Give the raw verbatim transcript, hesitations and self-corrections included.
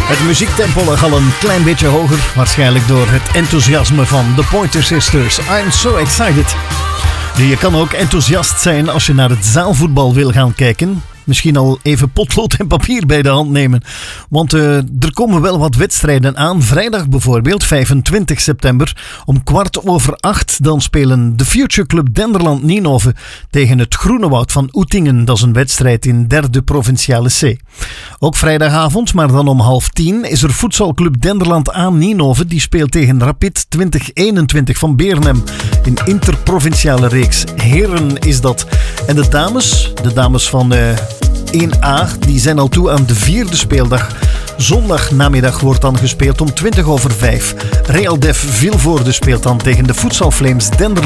Het muziektempo lag al een klein beetje hoger, waarschijnlijk door het enthousiasme van de Pointer Sisters. I'm so excited. Nu, je kan ook enthousiast zijn als je naar het zaalvoetbal wil gaan kijken. Misschien al even potlood en papier bij de hand nemen. Want uh, er komen wel wat wedstrijden aan. Vrijdag bijvoorbeeld, vijfentwintig september, om kwart over acht. Dan spelen de Future Club Denderland Ninove tegen het Groenewoud van Oetingen. Dat is een wedstrijd in derde provinciale C. Ook vrijdagavond, maar dan om half tien, is er Voetbalclub Denderland aan Ninove. Die speelt tegen Rapid twintig eenentwintig van Beernem. In interprovinciale reeks. Heren is dat. En de dames, de dames van Uh, één A, die zijn al toe aan de vierde speeldag. Zondagnamiddag wordt dan gespeeld om twintig over vijf. Real Def Vilvoorde speelt dan tegen de Futsal Flames Denderland.